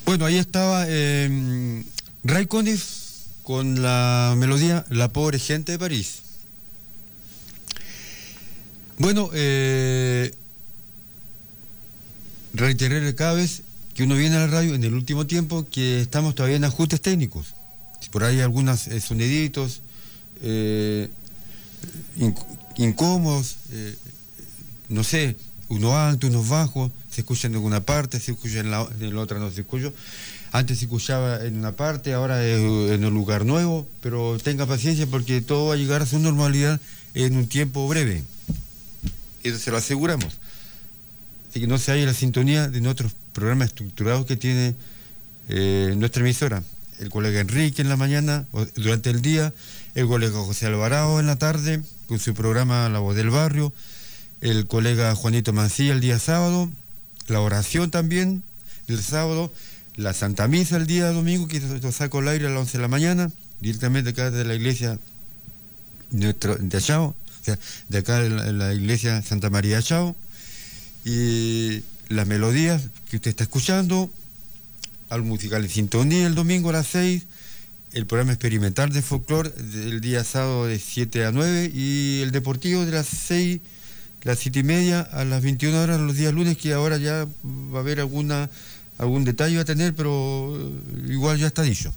Bueno, ahí estaba Ray Conniff con la melodía La pobre gente de París. Bueno, reiterarle cada vez que uno viene a la radio en el último tiempo que estamos todavía en ajustes técnicos. Si por ahí hay algunos soniditos incómodos, no sé, uno alto, unos bajos, se escucha en alguna parte, se escucha en la otra no se escucha. Antes se escuchaba en una parte, ahora es en un lugar nuevo, pero tenga paciencia porque todo va a llegar a su normalidad en un tiempo breve. Eso se lo aseguramos. Así que no se haya la sintonía de nuestros programas estructurados que tiene nuestra emisora. El colega Enrique en la mañana, durante el día, el colega José Alvarado en la tarde, con su programa La Voz del Barrio, el colega Juanito Mancilla el día sábado, la oración también el sábado, la Santa Misa el día domingo, que lo saco al aire a las 11 de la mañana, directamente acá de la iglesia de Achao, o sea, de acá de la iglesia Santa María de Achao, y las melodías que usted está escuchando, al musical en sintonía el domingo a las 6, el programa experimental de folclore el día sábado de 7 a 9 y el deportivo de las 6, las 7:30 a las 21 horas los días lunes, que ahora ya va a haber algún detalle a tener, pero igual ya está dicho.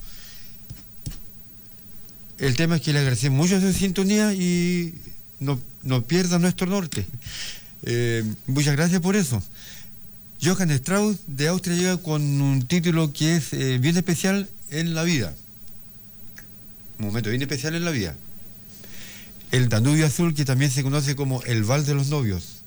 El tema es que le agradecemos mucho su sintonía y no pierda nuestro norte. Muchas gracias por eso. Johann Strauss de Austria llega con un título que es bien especial en la vida. Un momento bien especial en la vida. El Danubio Azul, que también se conoce como el Vals de los Novios.